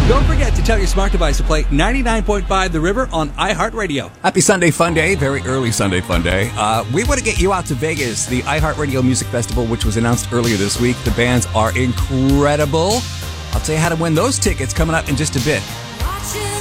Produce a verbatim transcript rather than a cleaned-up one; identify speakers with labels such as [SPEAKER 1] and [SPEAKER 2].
[SPEAKER 1] Don't forget to tell your smart device to play ninety-nine point five The River on iHeartRadio.
[SPEAKER 2] Happy Sunday Fun Day, very early Sunday Fun Day. Uh, we want to get you out to Vegas, the iHeartRadio Music Festival, which was announced earlier this week. The bands are incredible. I'll tell you how to win those tickets coming up in just a bit.